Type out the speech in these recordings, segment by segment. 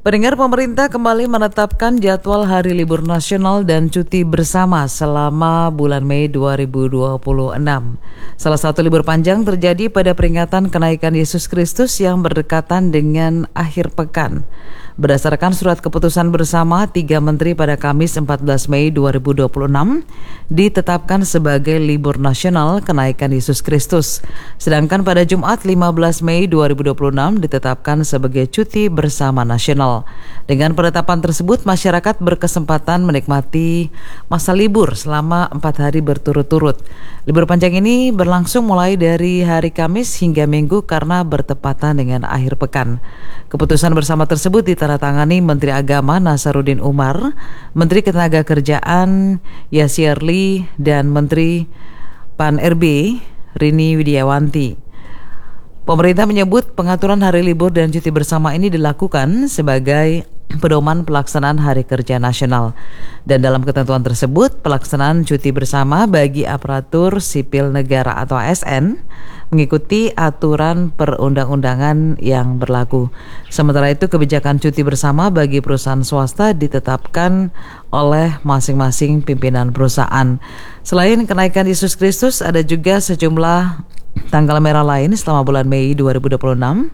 Pendengar, pemerintah kembali menetapkan jadwal hari libur nasional dan cuti bersama selama bulan Mei 2026. Salah satu libur panjang terjadi pada peringatan kenaikan Yesus Kristus yang berdekatan dengan akhir pekan. Berdasarkan surat keputusan bersama 3 menteri pada Kamis 14 Mei 2026 ditetapkan sebagai libur nasional kenaikan Yesus Kristus. Sedangkan pada Jumat 15 Mei 2026 ditetapkan sebagai cuti bersama nasional. Dengan penetapan tersebut, masyarakat berkesempatan menikmati masa libur selama 4 hari berturut-turut. Libur panjang ini berlangsung mulai dari hari Kamis hingga Minggu karena bertepatan dengan akhir pekan. Keputusan bersama tersebut ditandatangani Menteri Agama Nasaruddin Umar, Menteri Ketenagakerjaan Yasirli, dan Menteri Pan-RB Rini Widiawanti. Pemerintah menyebut pengaturan hari libur dan cuti bersama ini dilakukan sebagai pedoman pelaksanaan Hari Kerja Nasional. Dan dalam ketentuan tersebut, pelaksanaan cuti bersama bagi aparatur sipil negara atau ASN mengikuti aturan perundang-undangan yang berlaku. Sementara itu, kebijakan cuti bersama bagi perusahaan swasta ditetapkan oleh masing-masing pimpinan perusahaan. Selain kenaikan Yesus Kristus, ada juga sejumlah tanggal merah lain selama bulan Mei 2026,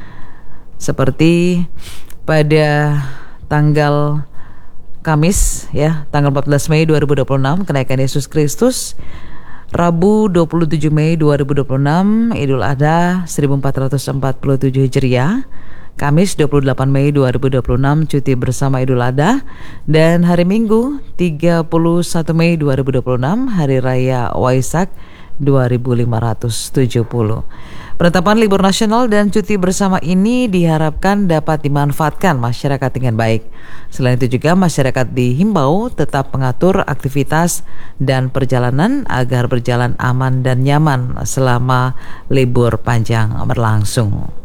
seperti pada tanggal Kamis tanggal 14 Mei 2026 kenaikan Yesus Kristus, Rabu 27 Mei 2026 Idul Adha 1447 Hijriah, Kamis 28 Mei 2026 cuti bersama Idul Adha, dan hari Minggu 31 Mei 2026 Hari Raya Waisak 2570. Penetapan libur nasional dan cuti bersama ini diharapkan dapat dimanfaatkan masyarakat dengan baik. Selain itu juga masyarakat dihimbau tetap mengatur aktivitas dan perjalanan agar berjalan aman dan nyaman selama libur panjang berlangsung.